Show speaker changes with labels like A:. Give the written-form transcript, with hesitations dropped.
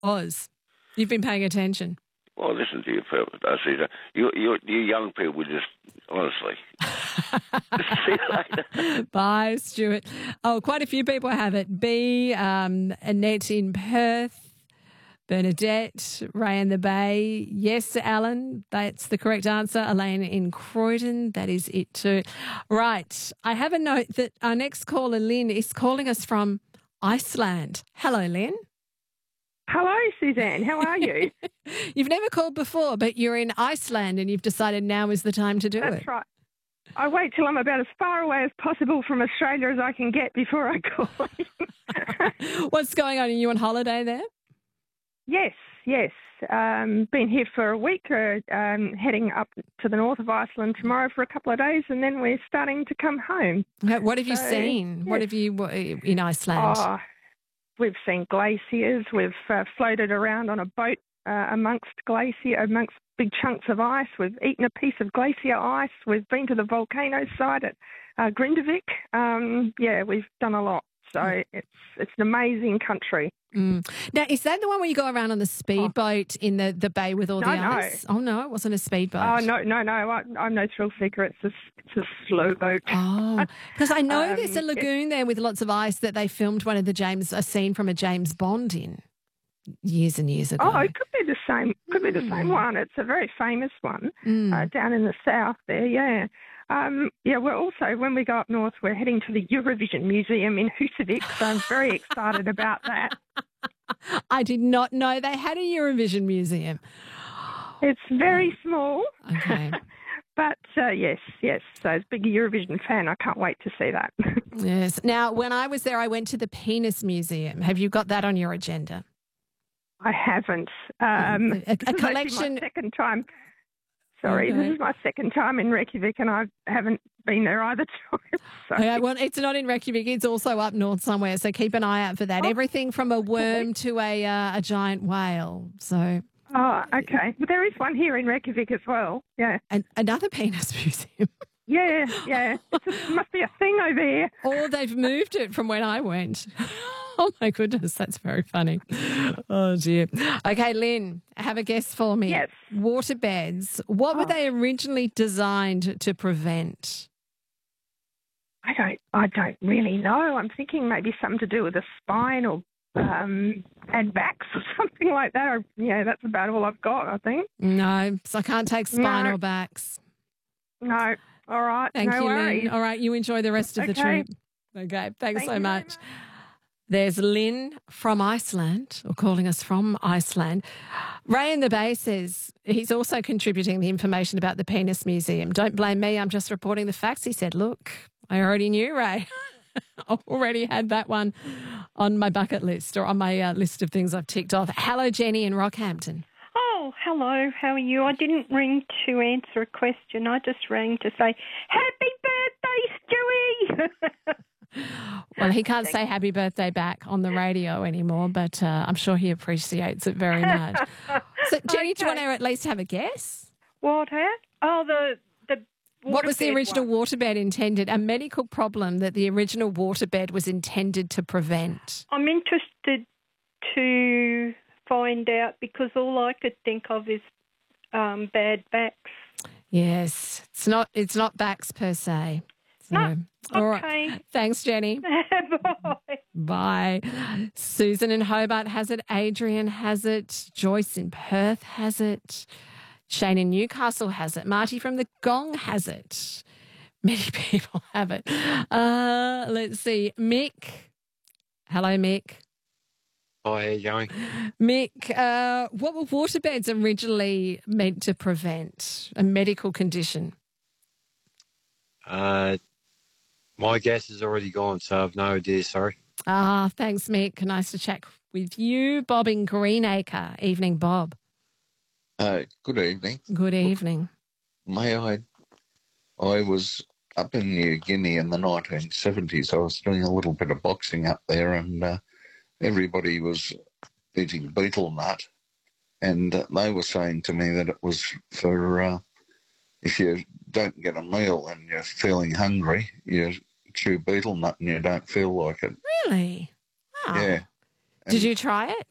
A: Oz. You've been paying attention.
B: Well, listen to you, I see that. You young people just, honestly. See you later.
A: Bye, Stuart. Oh, quite a few people have it. B, Annette in Perth, Bernadette, Ray in the Bay. Yes, Alan, that's the correct answer. Elaine in Croydon, that is it too. Right, I have a note that our next caller, Lynn, is calling us from Iceland. Hello, Lynn.
C: Hello, Suzanne. How are you?
A: You've never called before, but you're in Iceland and you've decided now is the time to do it.
C: That's right. I wait till I'm about as far away as possible from Australia as I can get before I call in.
A: What's going on? Are you on holiday there?
C: Yes. Been here for a week, heading up to the north of Iceland tomorrow for a couple of days, and then we're starting to come home.
A: What have you seen?
C: Yes.
A: What have you in Iceland?
C: Oh, we've seen glaciers. We've floated around on a boat amongst big chunks of ice. We've eaten a piece of glacier ice. We've been to the volcano site at Grindavik. We've done a lot. So it's an amazing country.
A: Mm. Now, is that the one where you go around on the speedboat in the bay with all the ice? Oh, no, it wasn't a speedboat.
C: Oh, no. I'm no thrill seeker. It's a slow boat.
A: Oh, because I know there's a lagoon there with lots of ice that they filmed a scene from a James Bond in years and years ago.
C: Oh, it could be the same. Could be the same one. It's a very famous one down in the south there, yeah. We're also, when we go up north, we're heading to the Eurovision Museum in Husavik, so I'm very excited about that.
A: I did not know they had a Eurovision Museum.
C: It's very small.
A: Okay.
C: But, yes. So as a big Eurovision fan, I can't wait to see that.
A: Yes. Now, when I was there, I went to the Penis Museum. Have you got that on your agenda?
C: I haven't.
A: A collection.
C: This is my second time. Sorry, This is my second time in Reykjavik, and I haven't been there either time.
A: Okay, well, it's not in Reykjavik. It's also up north somewhere, so keep an eye out for that. Everything from a worm to a giant whale. So.
C: Oh, okay. But there is one here in Reykjavik as well. Yeah.
A: And another penis museum.
C: Yeah. It must be a thing over here.
A: Or they've moved it from when I went. Oh, my goodness, that's very funny. Oh, dear. Okay, Lynn, have a guess for me.
C: Yes.
A: Waterbeds, what were they originally designed to prevent?
C: I don't really know. I'm thinking maybe something to do with the spine or and backs or something like that. That's about all I've got, I think.
A: No, so I can't take spine or backs.
C: No. All right.
A: Thank you,
C: worries.
A: Lynn. All right, you enjoy the rest of the trip. Okay, thanks so much. There's Lynn from Iceland, or calling us from Iceland. Ray in the Bay says he's also contributing the information about the Penis Museum. Don't blame me, I'm just reporting the facts. He said, look, I already knew, Ray. I already had that one on my bucket list or on my list of things I've ticked off. Hello, Jenny in Rockhampton.
D: Oh, hello. How are you? I didn't ring to answer a question. I just rang to say, happy birthday, Stewie!
A: Well, he can't say happy birthday back on the radio anymore, but I'm sure he appreciates it very much. So, Jenny, do you want to at least have a guess?
D: What? Oh, the
A: what was the original
D: one.
A: waterbed intended? A medical problem that the original waterbed was intended to prevent.
D: I'm interested to find out because all I could think of is bad backs.
A: Yes, it's not backs per se. So,
D: no.
A: All
D: okay.
A: Right. Thanks, Jenny.
D: Bye.
A: Bye. Susan in Hobart has it. Adrian has it. Joyce in Perth has it. Shane in Newcastle has it. Marty from the Gong has it. Many people have it. Let's see. Mick. Hello, Mick.
E: Hi, how you going?
A: Mick, what were waterbeds originally meant to prevent? A medical condition?
E: My guess is already gone, so I've no idea, sorry.
A: Thanks, Mick. Nice to chat with you. Bob in Greenacre. Evening, Bob.
F: Good evening.
A: Good evening.
F: I was up in New Guinea in the 1970s. I was doing a little bit of boxing up there, and everybody was eating betel nut, and they were saying to me that it was for if you don't get a meal and you're feeling hungry, you chew betel nut and you don't feel like it.
A: Really? Wow.
F: Yeah.
A: Did you try it?